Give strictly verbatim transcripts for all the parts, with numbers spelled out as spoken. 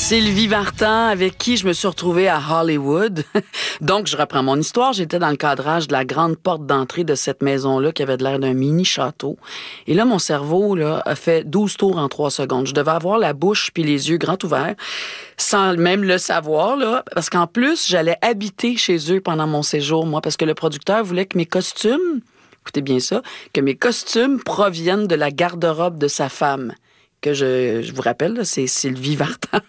Sylvie Vartan, avec qui je me suis retrouvée à Hollywood. Donc, je reprends mon histoire. J'étais dans le cadrage de la grande porte d'entrée de cette maison-là qui avait de l'air d'un mini-château. Et là, mon cerveau là, a fait douze tours en trois secondes. Je devais avoir la bouche puis les yeux grands ouverts, sans même le savoir, là, parce qu'en plus, j'allais habiter chez eux pendant mon séjour, moi, parce que le producteur voulait que mes costumes, écoutez bien ça, que mes costumes proviennent de la garde-robe de sa femme, que je, je vous rappelle, là, c'est Sylvie Vartan.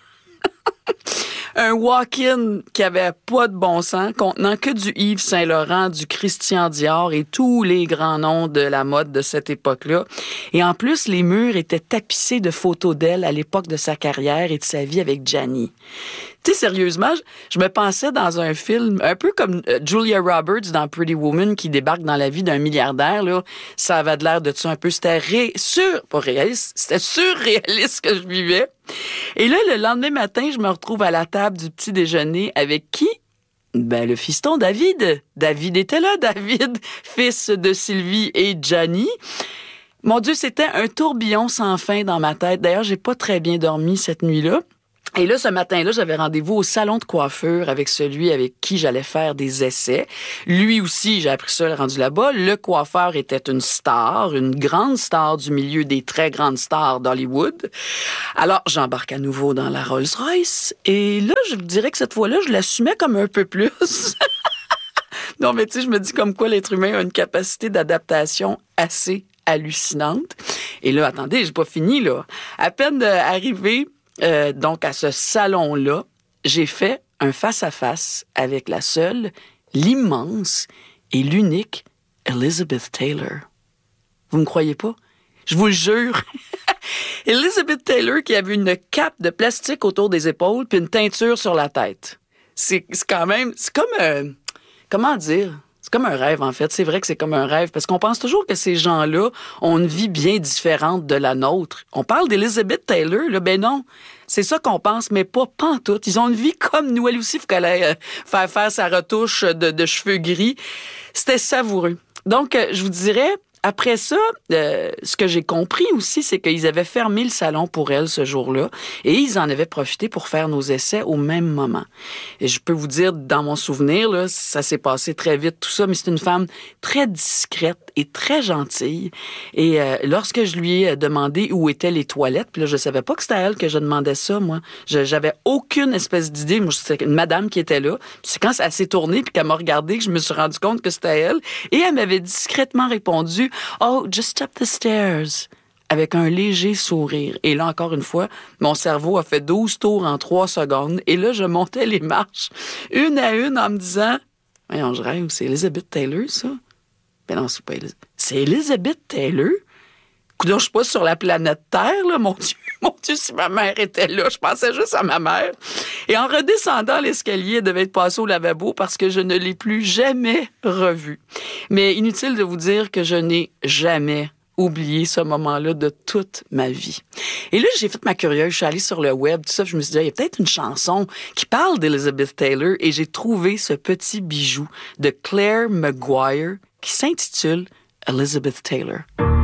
Un walk-in qui avait pas de bon sens, contenant que du Yves Saint-Laurent, du Christian Dior et tous les grands noms de la mode de cette époque-là. Et en plus, les murs étaient tapissés de photos d'elle à l'époque de sa carrière et de sa vie avec Gianni. Tu sais, sérieusement, je me pensais dans un film, un peu comme Julia Roberts dans Pretty Woman qui débarque dans la vie d'un milliardaire, là. Ça avait de l'air de ça un peu. C'était ré... sur... pas réaliste, c'était surréaliste que je vivais. Et là, le lendemain matin, je me retrouve à la table du petit déjeuner avec qui? Ben, le fiston David. David était là, David, fils de Sylvie et Gianni. Mon Dieu, c'était un tourbillon sans fin dans ma tête. D'ailleurs, j'ai pas très bien dormi cette nuit-là. Et là, ce matin-là, j'avais rendez-vous au salon de coiffure avec celui avec qui j'allais faire des essais. Lui aussi, j'ai appris ça rendu là-bas. Le coiffeur était une star, une grande star du milieu des très grandes stars d'Hollywood. Alors, j'embarque à nouveau dans la Rolls-Royce. Et là, je dirais que cette fois-là, je l'assumais comme un peu plus. Non, mais tu sais, je me dis comme quoi l'être humain a une capacité d'adaptation assez hallucinante. Et là, attendez, j'ai pas fini, là. À peine arrivé... Euh, donc, à ce salon-là, j'ai fait un face-à-face avec la seule, l'immense et l'unique Elizabeth Taylor. Vous me croyez pas? Je vous le jure. Elizabeth Taylor qui avait une cape de plastique autour des épaules puis une teinture sur la tête. C'est, c'est quand même... C'est comme... Euh, comment dire... C'est comme un rêve, en fait. C'est vrai que c'est comme un rêve, parce qu'on pense toujours que ces gens-là ont une vie bien différente de la nôtre. On parle d'Elizabeth Taylor, là, ben non. C'est ça qu'on pense, mais pas pantoute. Ils ont une vie comme nous. Elle aussi, il faut qu'elle aille faire faire sa retouche de, de cheveux gris. C'était savoureux. Donc, je vous dirais... Après ça, euh, ce que j'ai compris aussi, c'est qu'ils avaient fermé le salon pour elle ce jour-là et ils en avaient profité pour faire nos essais au même moment. Et je peux vous dire, dans mon souvenir, là, ça s'est passé très vite, tout ça, mais c'est une femme très discrète et très gentille. Et euh, lorsque je lui ai demandé où étaient les toilettes, puis là, je savais pas que c'était à elle que je demandais ça, moi. Je, j'avais aucune espèce d'idée. Moi, c'était une madame qui était là. Puis c'est quand elle s'est tournée puis qu'elle m'a regardé que je me suis rendu compte que c'était elle. Et elle m'avait discrètement répondu « Oh, just up the stairs », avec un léger sourire. Et là, encore une fois, mon cerveau a fait douze tours en trois secondes. Et là, je montais les marches, une à une, en me disant « Voyons, je rêve, c'est Elizabeth Taylor, ça? » Ben non, c'est pas Elizabeth. C'est Elizabeth Taylor? Coudonc, je suis pas sur la planète Terre, là, mon Dieu. Mon Dieu, si ma mère était là, je pensais juste à ma mère. Et en redescendant l'escalier, elle devait être passée au lavabo parce que je ne l'ai plus jamais revue. Mais inutile de vous dire que je n'ai jamais oublié ce moment-là de toute ma vie. Et là, j'ai fait ma curieuse, je suis allée sur le web, tout ça, je me suis dit, il y a peut-être une chanson qui parle d'Elizabeth Taylor et j'ai trouvé ce petit bijou de Claire Maguire qui s'intitule Elizabeth Taylor.